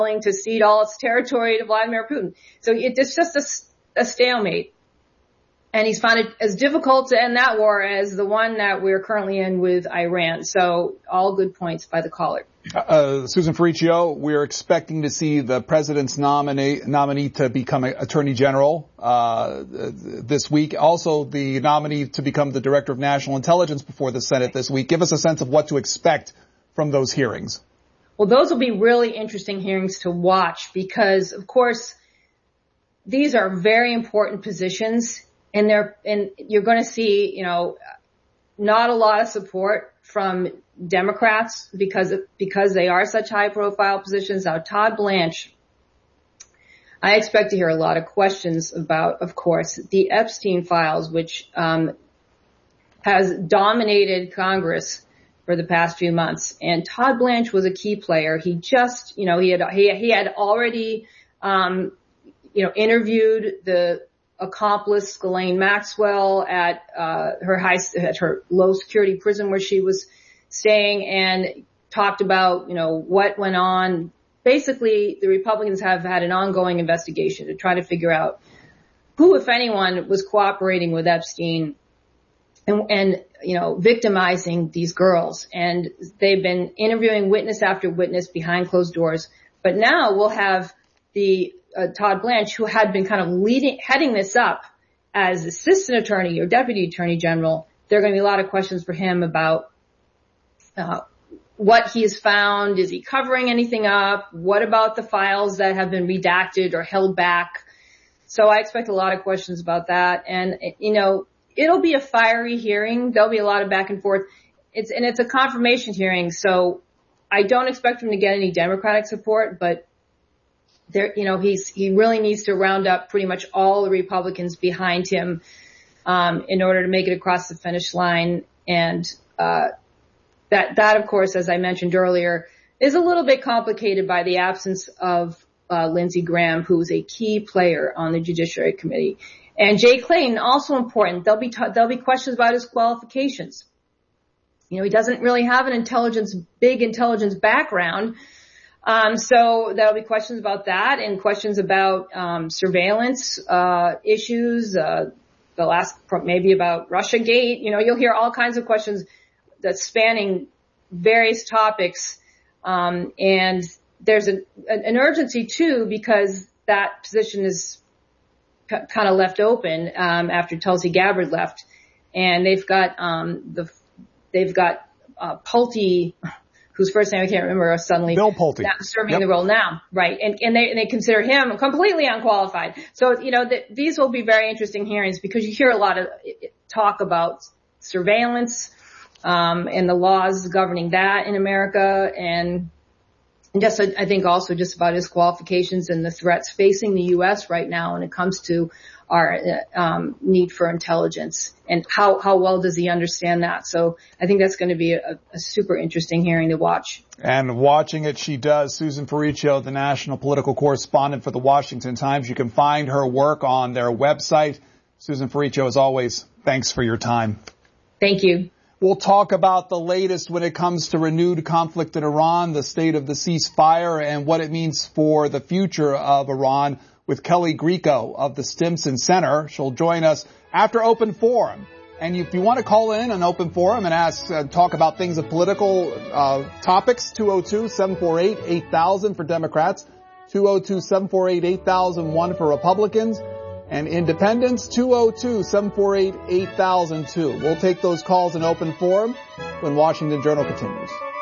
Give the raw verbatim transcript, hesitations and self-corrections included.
willing to cede all its territory to Vladimir Putin. So it's just a, a stalemate. And he's found it as difficult to end that war as the one that we're currently in with Iran. So all good points by the caller. Uh, Susan Ferricchio, we're expecting to see the president's nominee, nominee to become attorney general uh, this week. Also, the nominee to become the director of national intelligence before the Senate this week. Give us a sense of what to expect from those hearings. Well, those will be really interesting hearings to watch because, of course, these are very important positions. And they're, and you're going to see, you know, not a lot of support from Democrats because, because they are such high profile positions. Now, Todd Blanche, I expect to hear a lot of questions about, of course, the Epstein files, which, um, has dominated Congress for the past few months. And Todd Blanche was a key player. He just, you know, he had, he, he had already, um, you know, interviewed the accomplice Ghislaine Maxwell at uh her high at her low security prison where she was staying and talked about, you know, what went on. Basically, the Republicans have had an ongoing investigation to try to figure out who, if anyone, was cooperating with Epstein and, and you know, victimizing these girls. And they've been interviewing witness after witness behind closed doors. But now we'll have the Uh, Todd Blanche, who had been kind of leading, heading this up as assistant attorney or deputy attorney general. There are going to be a lot of questions for him about uh, what he's found. Is he covering anything up? What about the files that have been redacted or held back? So I expect a lot of questions about that. And, you know, it'll be a fiery hearing. There'll be a lot of back and forth. It's, and it's a confirmation hearing. So I don't expect him to get any Democratic support, but there, you know, he's, he really needs to round up pretty much all the Republicans behind him, um, in order to make it across the finish line. And, uh, that, that, of course, as I mentioned earlier, is a little bit complicated by the absence of, uh, Lindsey Graham, who's a key player on the Judiciary Committee. And Jay Clayton, also important. There'll be, t- there'll be questions about his qualifications. You know, he doesn't really have an intelligence, big intelligence background. Um, so there'll be questions about that and questions about, um, surveillance, uh, issues, uh, they'll ask maybe about Russiagate. You know, you'll hear all kinds of questions that's spanning various topics. Um, and there's an, an urgency too, because that position is c- kind of left open, um, after Tulsi Gabbard left. And they've got, um, the, they've got, uh, Pulte, whose first name I can't remember suddenly. Bill Pulte. Serving yep. the role now. Right. And, and they, and they consider him completely unqualified. So, you know, the, these will be very interesting hearings because you hear a lot of talk about surveillance, um, and the laws governing that in America. And, and just, I think also just about his qualifications and the threats facing the U S right now when it comes to our, um, need for intelligence and how, how well does he understand that? So I think that's going to be a, a super interesting hearing to watch. And watching it, she does. Susan Ferricchio, the national political correspondent for the Washington Times. You can find her work on their website. Susan Ferricchio, as always, thanks for your time. Thank you. We'll talk about the latest when it comes to renewed conflict in Iran, the state of the ceasefire, and what it means for the future of Iran with Kelly Grieco of the Stimson Center. She'll join us after Open Forum. And if you want to call in an Open Forum and ask, uh, talk about things of political uh, topics, two oh two, seven four eight, eight thousand for Democrats, two oh two, seven four eight, eight thousand one for Republicans, and Independents, two oh two, seven four eight, eight thousand two. We'll take those calls in Open Forum when Washington Journal continues.